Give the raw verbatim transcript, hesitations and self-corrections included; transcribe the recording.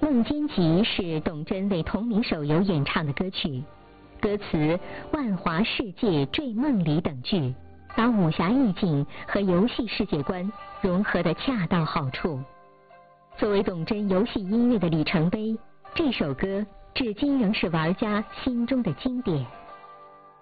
梦间集》是董贞为同名手游演唱的歌曲，歌词“万华世界坠梦里”等句，把武侠意境和游戏世界观融合得恰到好处。作为董贞游戏音乐的里程碑，这首歌至今仍是玩家心中的经典。